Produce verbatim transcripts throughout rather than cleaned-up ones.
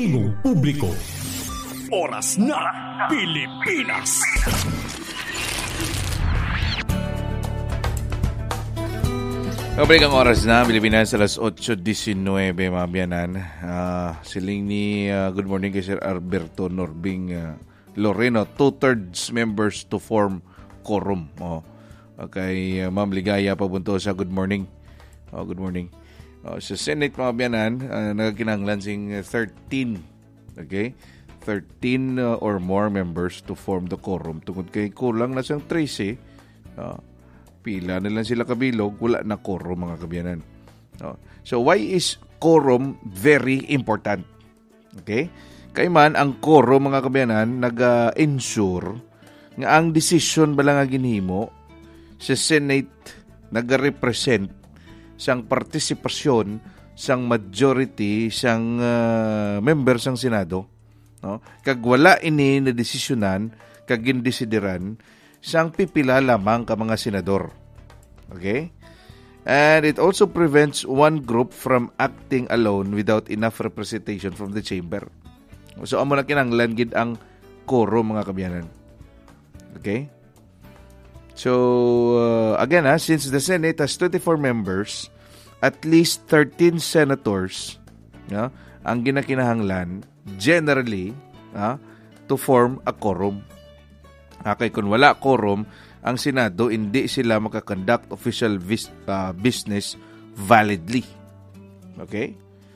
Ingong publiko. Oras na Pilipinas. Kabalik ang oras na Pilipinas, alas eight nineteen mga biyanan. Uh, siling ni uh, good morning kay Sir Alberto Norbing uh, Loreno, two-thirds members to form quorum. Oh. Okay, uh, Ma'am Ligaya Pabunto sa good morning. Oh, good morning. Oh, sa Senate mga biyanan, uh, nagkinahanglan sing thirteen. Okay? thirteen uh, or more members to form the quorum. Tungkol kay kulang na siyang thirteen, uh, pila na lang sila kabilog, wala na quorum mga kabiyanan. Uh, so why is quorum very important? Okay? Kay man ang quorum mga kabiyanan nag-ensure nga ang decision ba lang nga ginhimo sa Senate nag-represent sang partisipasyon sang majority sang uh, member sang Senado, no? Kag wala ini na desisyonan kag gindesideran sang pipila lamang ka mga senador. Okay? And it also prevents one group from acting alone without enough representation from the chamber. So amo na kinahanglan gid ang quorum mga kabiyanan. Okay? So, uh, again, ha, since the Senate has twenty-four members, at least thirteen senators yeah, ang ginakinahanglan generally ha, to form a quorum. Okay, kung wala quorum, ang Senado, hindi sila makakonduct official vis- uh, business validly. Okay?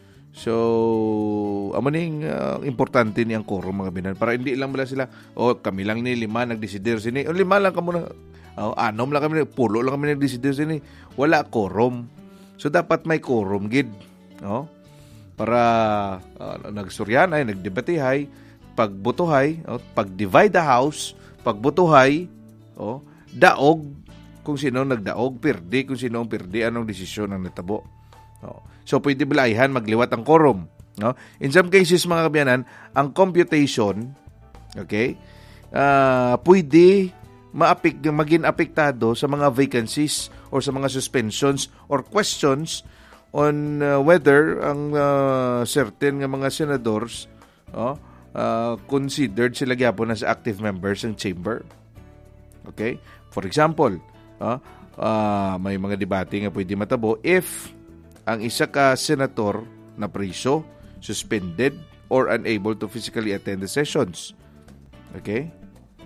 So, amo ning uh, importante ni ang quorum mga binan para hindi lang mula sila, oh, kami lang ni lima nagdesider sini. O lima lang kamo na. Oh, anom lang kami, pulo lang kami nagdesider sini. Wala quorum. So dapat may quorum gid, no? Para uh, nagsuryan ay nagdebatehay, pagbutuhay, oh, pag-divide the house, pagbutuhay, oh, daog kung sino nagdaog, pirdi kung sino ang pirdi, anong desisyon ang natabo. Oh. So pwede bilayhan magliwat ang quorum, no? In some cases mga kabiyanan, ang computation, okay? Uh, pwede maapik maging apektado sa mga vacancies or sa mga suspensions or questions on uh, whether ang uh, certain nga mga senadors oh, uh, considered sila gyapon as active members ng chamber. Okay? For example, uh, uh, may mga debate nga pwede matabo if ang isa ka senator na priso, suspended, or unable to physically attend the sessions. Okay?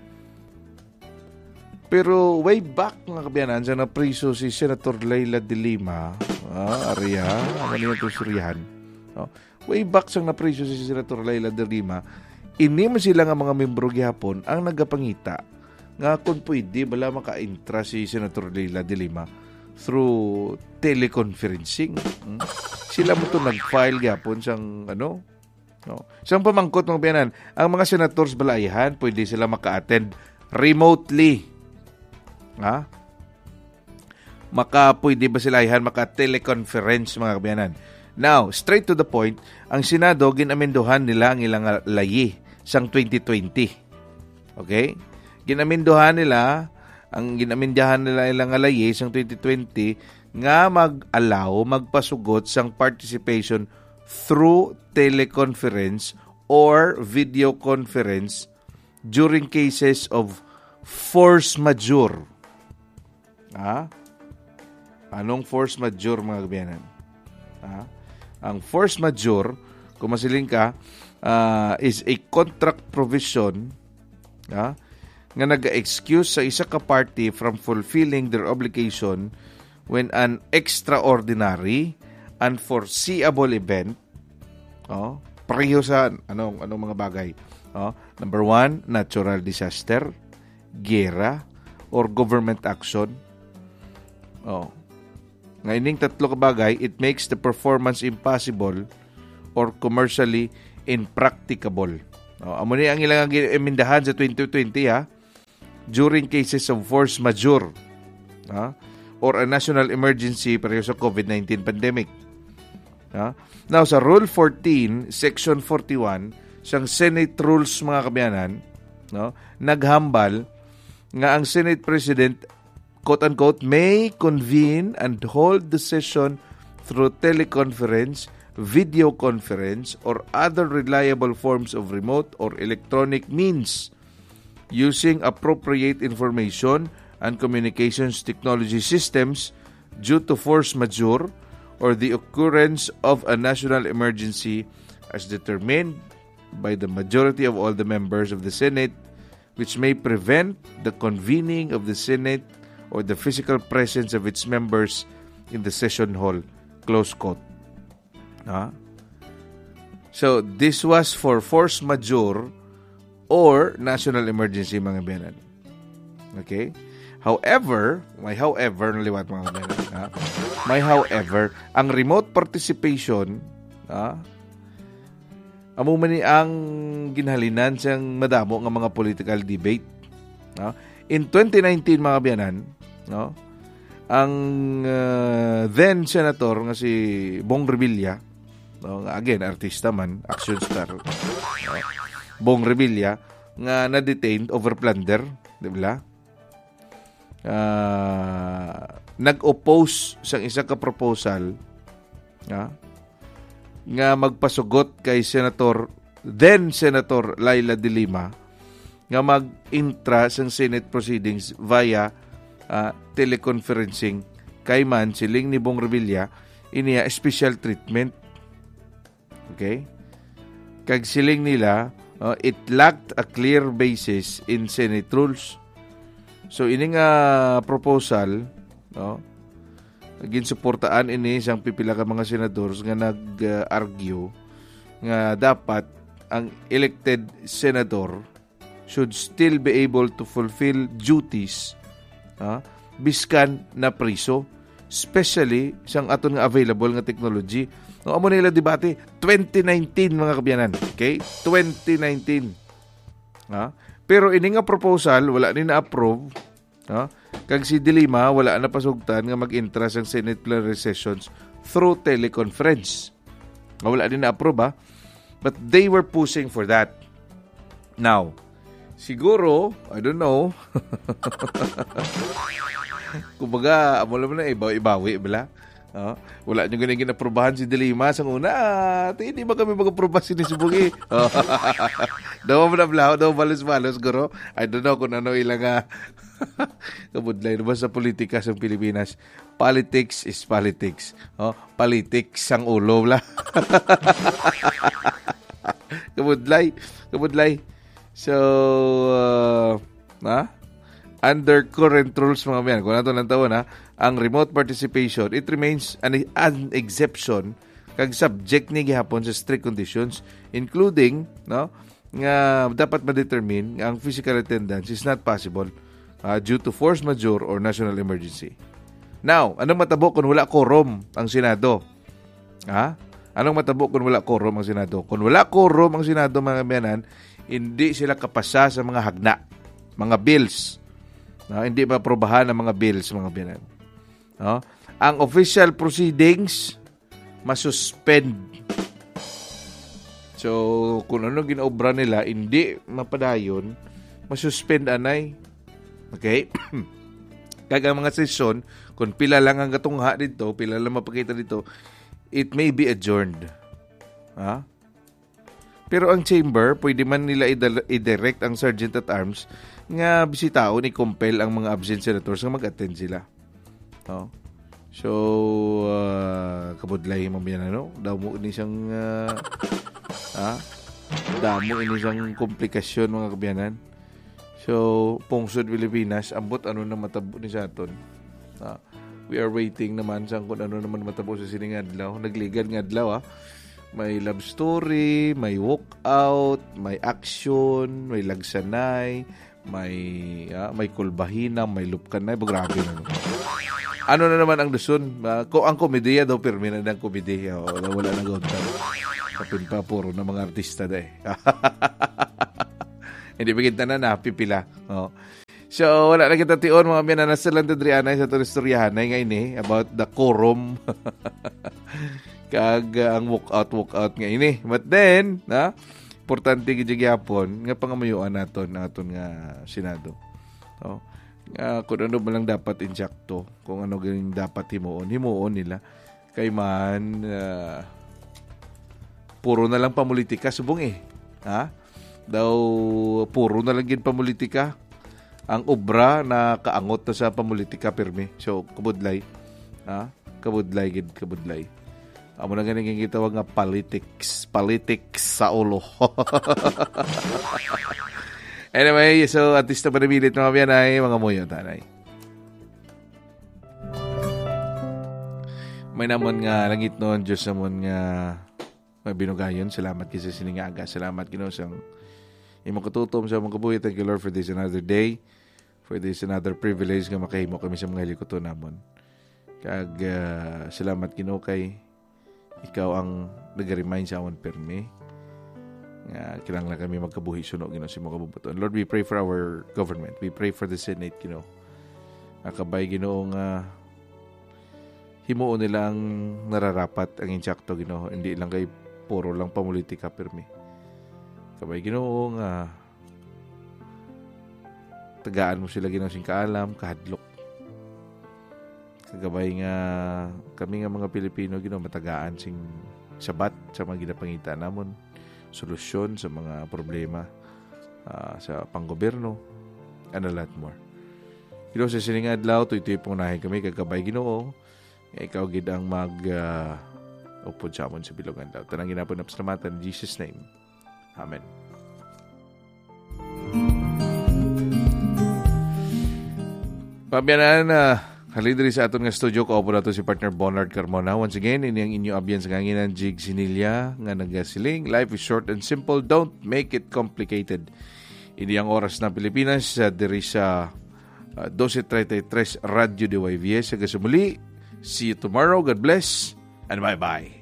Pero way back mga kabiyanan, sa napriso si Senator Leila de Lima, ah, Aria, ano niya ito surihan. Oh, way back sa napriso si Senator Leila de Lima, ini man sila nga mga membro gihapon ang nagapangita nga kung pwede bala maka-intra si Senator Leila de Lima through teleconferencing. Hmm? Sila mo ito nag-file gihapon sang ano, no? Sang pamangkot mga kabiyanan, ang mga senators balayahan, pwede sila maka-attend remotely. Ha? Maka pwede ba sila ihan maka-teleconference mga kabiyanan? Now, straight to the point, ang Senado ginamendohan nila ang ilang layi sang twenty twenty. Okay? Ginamendohan nila ang ginamendahan nila ilang layi sang twenty twenty nga mag-allow magpasugot sang participation through teleconference or video conference during cases of force majeure. Ha? Anong force majeure mga kabiyanan? Ha? Ang force majeure, kung masiling ka, uh, is a contract provision ha? nga nag-excuse sa isa ka party from fulfilling their obligation when an extraordinary, unforeseeable event, oh, pareho sa anong, anong mga bagay. Oh, number one, natural disaster, gera, or government action. Oh. Ngayong tatlo ka bagay, it makes the performance impossible or commercially impracticable. Oh, amo ni ang ilang emendahan sa twenty twenty ha. During cases of force majeure ha, or a national emergency pareho sa COVID nineteen pandemic. Ha? Now sa Rule fourteen, Section forty-one, sang Senate Rules mga kabiyanan, no, naghambal nga ang Senate President quote-unquote may convene and hold the session through teleconference video conference, or other reliable forms of remote or electronic means using appropriate information and communications technology systems due to force majeure or the occurrence of a national emergency as determined by the majority of all the members of the Senate, which may prevent the convening of the Senate or the physical presence of its members in the session hall. Close quote. Huh? So, this was for force majeure or national emergency, mga biyanan. Okay? However, may however, naliwat mga biyanan. Ha? May however, ang remote participation, ha? Amo man ni ang ginhalinan siyang madamo ng mga political debate. Ha? In twenty nineteen, mga biyanan, no? Ang uh, then senator nga si Bong Revilla, no? Again, artista man, action star, no? Bong Revilla, nga na-detained over plunder, di ba? Uh, nag-oppose sa isa ka proposal, ha? Nga magpasugot kay Senator, then Senator Laila de Lima, nga mag-intra sa Senate proceedings via uh, teleconferencing kay man siling ni Bong Revilla iniya special treatment. Okay? Kag siling nila, Uh, it lacked a clear basis in Senate rules. So, ini nga proposal, no, ginsuportaan ini isang pipila ka mga senadors nga nag-argue nga dapat ang elected senator should still be able to fulfill duties uh, biskan na priso, especially sang aton nga available nga technology. No, amo nila debate twenty nineteen, mga kabyanan. Okay? twenty nineteen. Ha? Pero ini nga proposal wala ni na-approve. Ha? Kag si De Lima wala na pasugtan nga mag-intra sa Senate plenary sessions through teleconference. Wala din na-approve, ha? But they were pushing for that. Now, siguro, I don't know. Kumbaga, amo lang na ibawi-ibawi, bala. Uh, wala nyo ganyan ginaprobahan si De Lima sa una. Ah, hindi ba kami mag-aproba si Nisibugi? Oh. Daw mo na blaho, daw balos-balos, guro. I don't know kung ano ilang uh, kabudlay naman sa politika sa Pilipinas. Politics is politics. Oh, politics ang ulo, bla. kabudlay, kabudlay. So, uh, ha? Under current rules, mga biyan, kung nato lang taon, ha, ang remote participation, it remains an, an exception kag subject ni gihapon sa strict conditions, including, no, nga dapat ma-determine nga ang physical attendance is not possible uh, due to force majeure or national emergency. Now, anong matabo kung wala quorum ang Senado? Ha? Anong matabo kung wala quorum ang Senado? Kung wala quorum ang Senado, mga biyanan, hindi sila kapasa sa mga hagna, mga bills. No, hindi maprobahan ang mga bills, mga biyanan. No? Ang official proceedings masuspend. So, kung ano ginaobra nila, hindi mapadayon, masuspend anay. Okay? Kaya mga session, kung pila lang ang katungha dito, pila lang mapakita dito, it may be adjourned. Ha? Pero ang chamber, pwede man nila i-direct ang Sergeant at Arms nga bisitaon, i-compel ang mga absent senators nga mag-attend sila. No? So, uh, kabudlay mamaya, ano? Damo ini siyang uh, ha? Damo ini siyang komplikasyon, mga kabiyanan. So, pungsod Pilipinas, ambot ano na matabo ni Saton. Uh, we are waiting naman sa kung ano naman matabo sa sining adlaw. Nagligan nga adlaw, ha? May love story, may walkout, may action, may lagsanay, may uh, may kulbahina, may lupkanay, grabe na. Ano na naman ang dasun? Uh, ko ang komediya daw, pirmi na ng komediya. O, wala na gawin. Kapin pa, puro na mga artista daw eh. Hindi bigyan na na, pipila. Oh. So, wala na kita tiyon, mga minanas sa Landadrianay sa Turistoryahanay ngayon eh, about the quorum. Kag uh, ang walkout, walkout nga ini. But then, na, importante gigyapon nga pangamayuan naton naton nga Senado. Oh. Uh, kung ano ba lang dapat insakto, kung ano ganing dapat himuon, himuon nila. Kay man, uh, puro na lang pamulitika subong eh. Ha? Daw puro na lang gid pamulitika. Ang obra na kaangot na sa pamulitika pirmi. So kabudlay. Ha? Kabudlay gid, kabudlay. Amo na ganing gitawag nga politics, politics sa ulo. Anyway, so at least na panibilit mga biyanay, mga muyo tanay. May naman nga langit noon, Diyos naman nga binugayon. Salamat kasi siningaga. Salamat Ginoo sa imong katutom sa imong kabuhi. Thank you Lord for this another day. For this another privilege nga makahimo kami sa mga hilikoton namon. Kag uh, salamat Ginoo kay ikaw ang nag-remind sa amon permi. Nga kinahanglan kami magkabuhi suno Ginoo sa imong kabubuton. Lord, we pray for our government. We pray for the Senate Ginoo. Akabay Ginoo nga himuon nilang nararapat ang insakto Ginoo, hindi lang kay puro lang pamulitika permi. Kabay Ginoo nga tagaan mo sila Ginoo sing kaalam, kahadlok. Kagabay nga kami nga mga Pilipino Ginoo matagaan sing sabat sa mga ginapangita namon, solusyon sa mga problema uh, sa panggobyerno and a lot more. Ginoo sa sining adlaw tuy-tuy pong nahay kami kagabay Ginoo. Ikaw gid ang mag uh, upod sa amon sa bilogan daw. Tanang ginapon na pasalamatan in Jesus' name. Amen. Pabiyanan na uh, halidri sa aton nga studio ko po nato si partner Bonard Carmona. Once again, ini ang inyo abyan sa kanginan Jig Sinilya nga nagasiling. Life is short and simple. Don't make it complicated. Ini ang oras ng Pilipinas sa uh, diri sa uh, twelve thirty-three Radio de Y V S. Sa kasumuli, see you tomorrow. God bless and bye-bye.